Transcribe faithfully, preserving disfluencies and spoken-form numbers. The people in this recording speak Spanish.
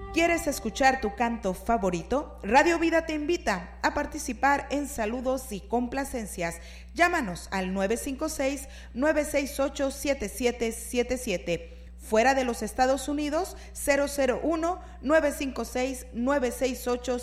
¿Quieres escuchar tu canto favorito? Radio Vida te invita a participar en saludos y complacencias. Llámanos al nueve cinco seis, nueve seis ocho, siete siete siete siete. Fuera de los Estados Unidos, cero cero uno, nueve cinco seis, nueve seis ocho,